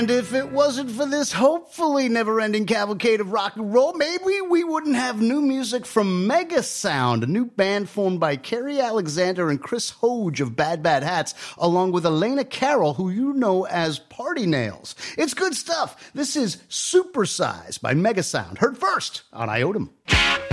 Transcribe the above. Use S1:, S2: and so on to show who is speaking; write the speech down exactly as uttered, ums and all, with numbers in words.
S1: And if it wasn't for this hopefully never-ending cavalcade of rock and roll, maybe we wouldn't have new music from Mega Sound, a new band formed by Kerry Alexander and Chris Hoge of Bad Bad Hats, along with Elena Carroll, who you know as Party Nails. It's good stuff. This is Supersize by Mega Sound, heard first on Iotum.